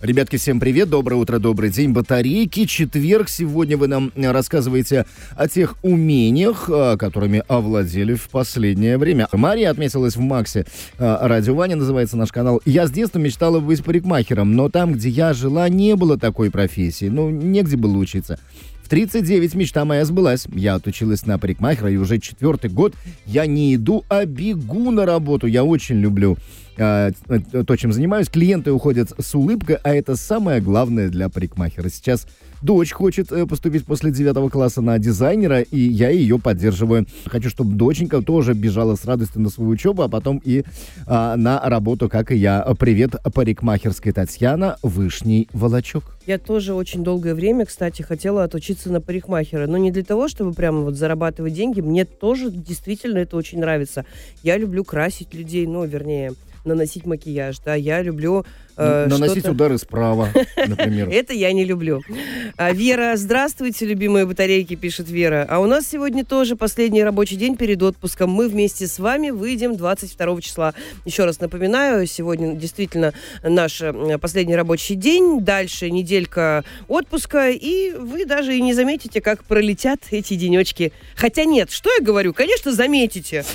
Ребятки, всем привет, доброе утро, добрый день, батарейки, четверг. Сегодня вы нам рассказываете о тех умениях, которыми овладели в последнее время. Мария отметилась в Максе. Радио Ваня называется наш канал. Я с детства мечтала быть парикмахером, но там, где я жила, не было такой профессии. Негде было учиться. В 39 мечта моя сбылась. Я отучилась на парикмахера, и уже 4-й год я не иду, а бегу на работу. Я очень люблю то, чем занимаюсь. Клиенты уходят с улыбкой, а это самое главное для парикмахера. Сейчас дочь хочет поступить после 9 класса на дизайнера, и я ее поддерживаю. Хочу, чтобы доченька тоже бежала с радостью на свою учебу, а потом и на работу, как и я. Привет, парикмахерская Татьяна, Вышний Волочок. Я тоже очень долгое время, кстати, хотела отучиться на парикмахера. Но не для того, чтобы прямо вот зарабатывать деньги. Мне тоже действительно это очень нравится. Я люблю красить людей, вернее, наносить макияж, да, я люблю наносить удары справа, например. Это я не люблю. Вера, здравствуйте, любимые батарейки, пишет Вера. А у нас сегодня тоже последний рабочий день перед отпуском. Мы вместе с вами выйдем 22 числа. Еще раз напоминаю, сегодня действительно наш последний рабочий день. Дальше неделька отпуска, и вы даже и не заметите, как пролетят эти денечки. Хотя нет, что я говорю? Конечно, заметите.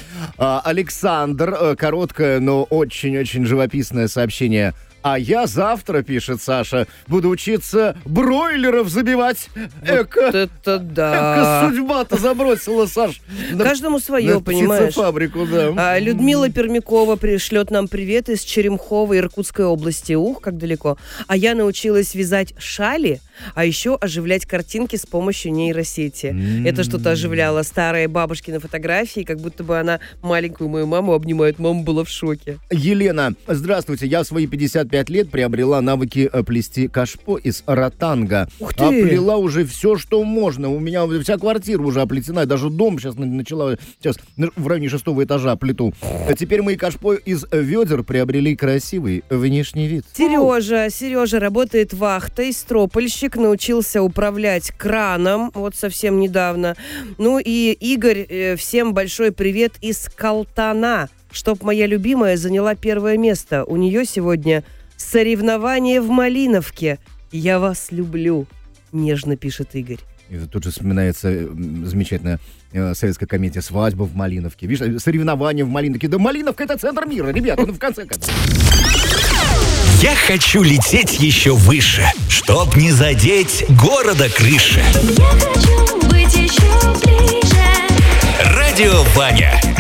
Александр, короткое, но очень-очень живописное сообщение. А я завтра, пишет Саша, буду учиться бройлеров забивать. Вот это да. Судьба-то забросила, Саш. Каждому свое, понимаешь. Птицефабрику, да. Людмила Пермякова пришлет нам привет из Черемхова, Иркутской области. Ух, как далеко. А я научилась вязать шали, а еще оживлять картинки с помощью нейросети. Это что-то оживляло старые бабушкины фотографии, как будто бы она маленькую мою маму обнимает. Мама была в шоке. Елена, здравствуйте. Я в свои 55 лет приобрела навыки плести кашпо из ротанга. Ух ты! Оплела уже все, что можно. У меня вся квартира уже оплетена. Даже дом сейчас начала в районе 6-го этажа плиту. А теперь мои кашпо из ведер приобрели красивый внешний вид. Сережа работает вахтой, стропольщик, научился управлять краном вот совсем недавно. И Игорь, всем большой привет из Калтана. Чтоб моя любимая заняла первое место. У нее сегодня соревнование в Малиновке. Я вас люблю, нежно пишет Игорь. И тут же вспоминается замечательная советская комедия «Свадьба в Малиновке». Видишь, соревнования в Малиновке. Да Малиновка — это центр мира, ребята, в конце концов. Я хочу лететь еще выше, чтоб не задеть города крыши. Я хочу быть еще ближе. Радио Ваня.